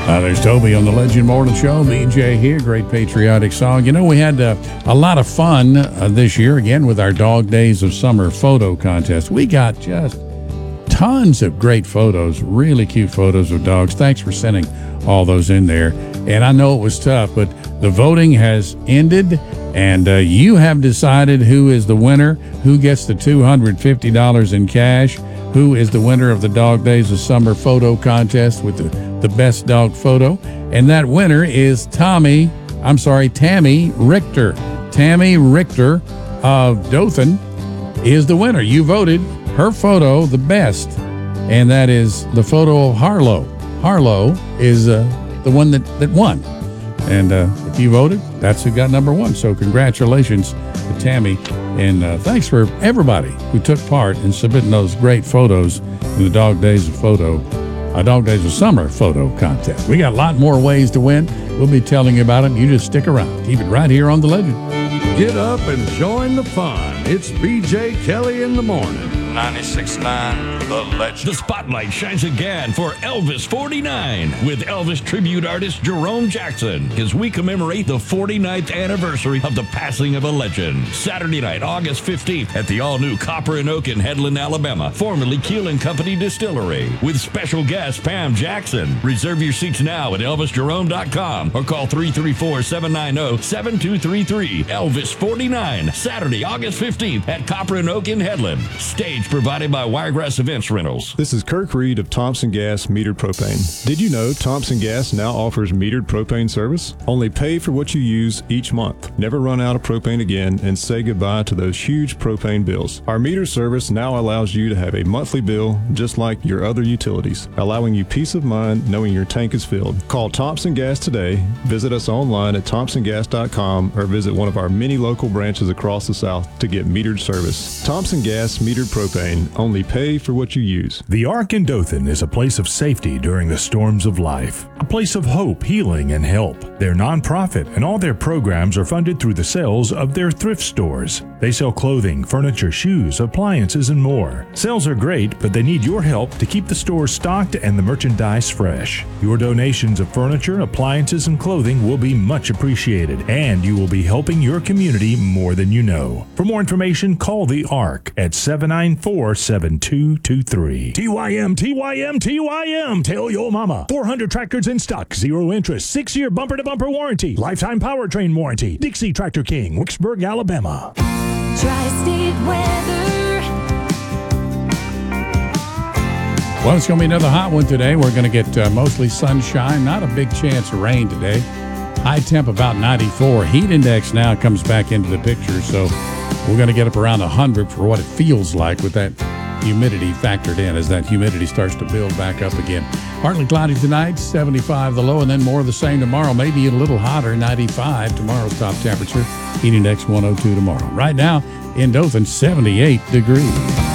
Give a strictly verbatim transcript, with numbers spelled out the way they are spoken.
Uh, there's Toby on the Legend Morning Show. B J here. Great patriotic song. You know, we had uh, a lot of fun uh, this year, again, with our Dog Days of Summer photo contest. We got just tons of great photos, really cute photos of dogs. Thanks for sending all those in there. And I know it was tough, but the voting has ended, and uh, you have decided who is the winner, who gets the two hundred fifty dollars in cash, who is the winner of the Dog Days of Summer photo contest with the, the best dog photo. And that winner is Tommy, I'm sorry, Tammy Richter. Tammy Richter of Dothan is the winner. You voted her photo the best, and that is the photo of Harlow. Harlow is uh, the one that, that won. And uh, if you voted, that's who got number one. So congratulations to Tammy. And uh, thanks for everybody who took part in submitting those great photos in the Dog Days of Photo, uh, Dog Days of Summer photo contest. We got a lot more ways to win. We'll be telling you about it. You just stick around. Keep it right here on The Legend. Get up and join the fun. It's B J Kelly in the morning. ninety-six point nine The Legend. The spotlight shines again for Elvis forty-nine with Elvis tribute artist Jerome Jackson as we commemorate the forty-ninth anniversary of the passing of a legend. Saturday night, August fifteenth at the all-new Copper and Oak in Headland, Alabama, formerly Keel and Company Distillery, with special guest Pam Jackson. Reserve your seats now at elvis jerome dot com or call three three four, seven nine zero, seven two three three. Elvis forty-nine, Saturday, August fifteenth at Copper and Oak in Headland. Stage provided by Wiregrass Events Rentals. This is Kirk Reed of Thompson Gas Metered Propane. Did you know Thompson Gas now offers metered propane service? Only pay for what you use each month. Never run out of propane again and say goodbye to those huge propane bills. Our meter service now allows you to have a monthly bill just like your other utilities, allowing you peace of mind knowing your tank is filled. Call Thompson Gas today, visit us online at thompson gas dot com, or visit one of our many local branches across the South to get metered service. Thompson Gas Metered Propane. Only pay for what you use. The Ark in Dothan is a place of safety during the storms of life, a place of hope, healing, and help. They're nonprofit, and all their programs are funded through the sales of their thrift stores. They sell clothing, furniture, shoes, appliances, and more. Sales are great, but they need your help to keep the stores stocked and the merchandise fresh. Your donations of furniture, appliances, and clothing will be much appreciated, and you will be helping your community more than you know. For more information, call the Ark at seven nine four, seven two two three. T Y M, T Y M, T Y M. Tell your mama. four hundred tractors in stock, zero interest, six-year bumper-to-bumper warranty, lifetime powertrain warranty. Dixie Tractor King, Wicksburg, Alabama. Tri-State weather. Well, it's going to be another hot one today. We're going to get uh, mostly sunshine, not a big chance of rain today. High temp about ninety-four. Heat index now comes back into the picture, so we're going to get up around one hundred for what it feels like with that humidity factored in as that humidity starts to build back up again. Partly cloudy tonight, seventy-five the low, and then more of the same tomorrow. Maybe a little hotter, ninety-five tomorrow's top temperature. Heat index one oh two tomorrow. Right now in Dothan, seventy-eight degrees.